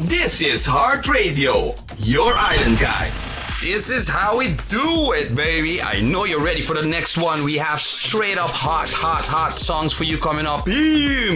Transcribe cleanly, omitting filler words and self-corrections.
This is Heart Radio, your island guide. This is how we do it, baby. I know you're ready for the next one. We have straight up hot songs for you coming up. Boom!